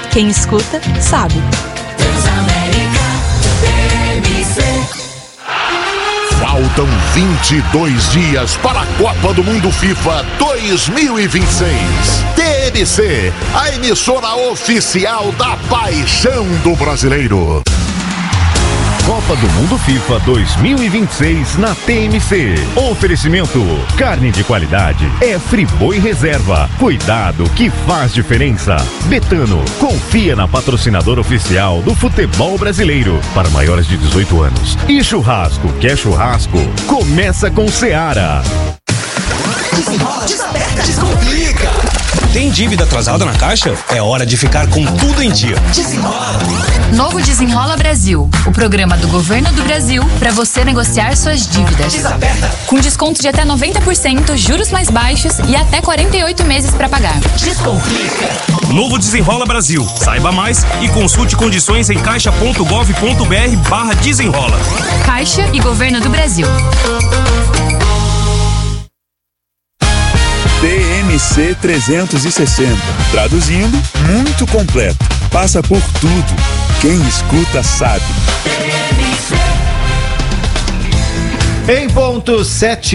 Quem escuta, sabe. Transamérica TMC. Faltam 22 dias para a Copa do Mundo FIFA 2026. TMC, a emissora oficial da paixão do brasileiro. Copa do Mundo FIFA 2026 na TMC. Oferecimento: carne de qualidade é Friboi Reserva. Cuidado que faz diferença. Betano, confia na patrocinadora oficial do futebol brasileiro para maiores de 18 anos. E churrasco, quer churrasco? Começa com Seara. Desenrola, desaperta, descomplica. Tem dívida atrasada na Caixa? É hora de ficar com tudo em dia. Desenrola. Novo Desenrola Brasil, o programa do Governo do Brasil para você negociar suas dívidas. Desaperta. Com desconto de até 90%, juros mais baixos e até 48 meses para pagar. Descomplica. Novo Desenrola Brasil. Saiba mais e consulte condições em caixa.gov.br/desenrola. Caixa e Governo do Brasil. TMC 360. Traduzindo, muito completo. Passa por tudo. Quem escuta sabe. Em ponto, 7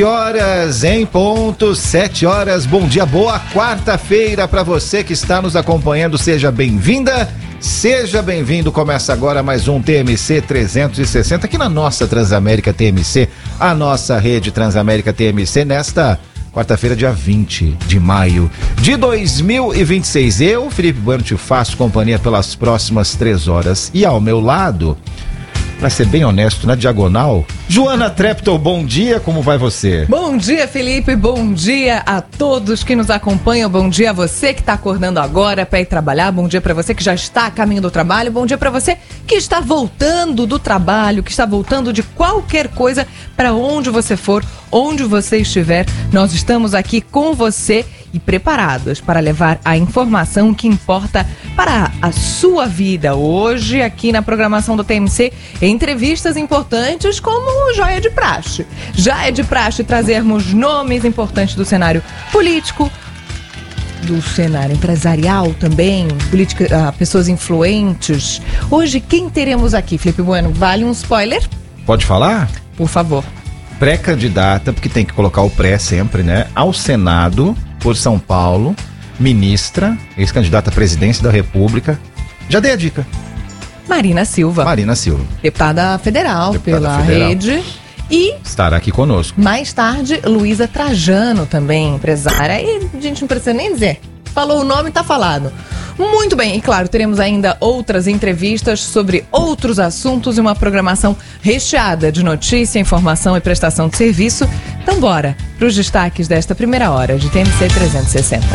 horas. Bom dia, boa quarta-feira para você que está nos acompanhando. Seja bem-vinda, seja bem-vindo. Começa agora mais um TMC 360 aqui na nossa Transamérica TMC, a nossa rede Transamérica TMC, nesta quarta-feira, dia 20 de maio de 2026. Eu, Felipe Bueno, te faço companhia pelas próximas 3 horas. E ao meu lado, pra ser bem honesto, na diagonal, Joana Treptow, bom dia, como vai você? Bom dia, Felipe, bom dia a todos que nos acompanham, bom dia a você que está acordando agora para ir trabalhar, bom dia para você que já está a caminho do trabalho, bom dia para você que está voltando do trabalho, que está voltando de qualquer coisa, para onde você for, onde você estiver, nós estamos aqui com você e preparados para levar a informação que importa para a sua vida. Hoje, aqui na programação do TMC, entrevistas importantes como Joia de Praxe. Já é de praxe trazermos nomes importantes do cenário político, do cenário empresarial também, pessoas influentes. Hoje, quem teremos aqui, Felipe Bueno? Vale um spoiler? Pode falar? Por favor. Pré-candidata, porque tem que colocar o pré sempre, né? Ao Senado, por São Paulo, ministra, ex-candidata à presidência da República. Já dei a dica. Marina Silva. Deputada federal pela Rede. E estará aqui conosco. Mais tarde, Luísa Trajano também, empresária. E a gente não precisa nem dizer. Falou o nome, tá falado. Muito bem, e claro, teremos ainda outras entrevistas sobre outros assuntos e uma programação recheada de notícia, informação e prestação de serviço. Então bora para os destaques desta primeira hora de TMC 360.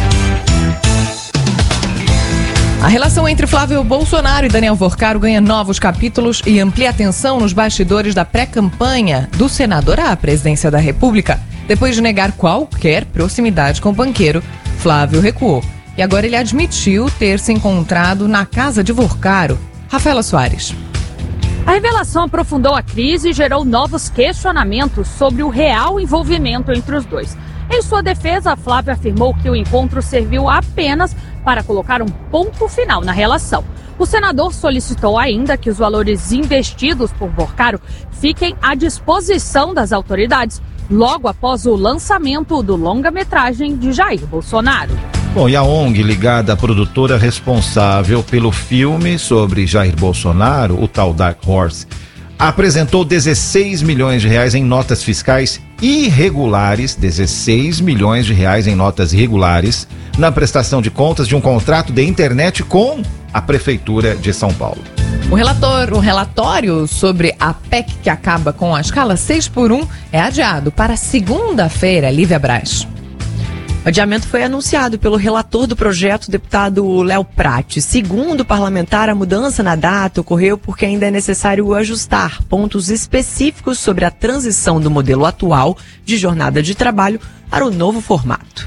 A relação entre Flávio Bolsonaro e Daniel Worcaro ganha novos capítulos e amplia atenção nos bastidores da pré-campanha do senador à presidência da República. Depois de negar qualquer proximidade com o banqueiro, Flávio recuou. E agora ele admitiu ter se encontrado na casa de Worcaro. Rafaela Soares. A revelação aprofundou a crise e gerou novos questionamentos sobre o real envolvimento entre os dois. Em sua defesa, Flávio afirmou que o encontro serviu apenas para colocar um ponto final na relação. O senador solicitou ainda que os valores investidos por Worcaro fiquem à disposição das autoridades logo após o lançamento do longa-metragem de Jair Bolsonaro. Bom, e a ONG ligada à produtora responsável pelo filme sobre Jair Bolsonaro, o tal Dark Horse, apresentou 16 milhões de reais em notas fiscais irregulares, 16 milhões de reais em notas irregulares, na prestação de contas de um contrato de internet com a Prefeitura de São Paulo. O relatório sobre a PEC que acaba com a escala 6x1 é adiado para segunda-feira, Lívia Braz. O adiamento foi anunciado pelo relator do projeto, o deputado Léo Prati. Segundo o parlamentar, a mudança na data ocorreu porque ainda é necessário ajustar pontos específicos sobre a transição do modelo atual de jornada de trabalho para o novo formato.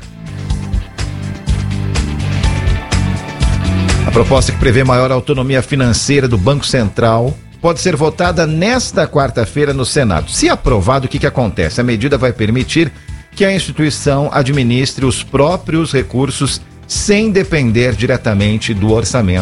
A proposta que prevê maior autonomia financeira do Banco Central pode ser votada nesta quarta-feira no Senado. Se aprovado, o que acontece? A medida vai permitir que a instituição administre os próprios recursos sem depender diretamente do orçamento